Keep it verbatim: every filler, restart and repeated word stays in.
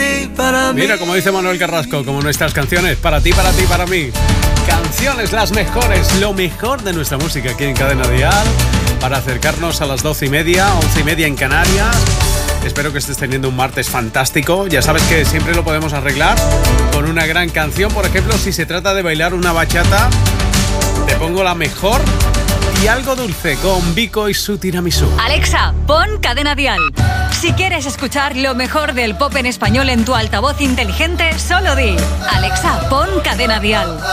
ti, para mí. Mira, como dice Manuel Carrasco, como nuestras canciones, para ti, para ti, para mí. Canciones las mejores, lo mejor de nuestra música aquí en Cadena Dial, para acercarnos a las doce y media, once y media en Canarias. Espero que estés teniendo un martes fantástico. Ya sabes que siempre lo podemos arreglar con una gran canción. Por ejemplo, si se trata de bailar una bachata, te pongo la mejor y algo dulce con Vico y su tiramisú. Alexa, pon Cadena Dial. Si quieres escuchar lo mejor del pop en español en tu altavoz inteligente, solo di: Alexa, pon Cadena Dial.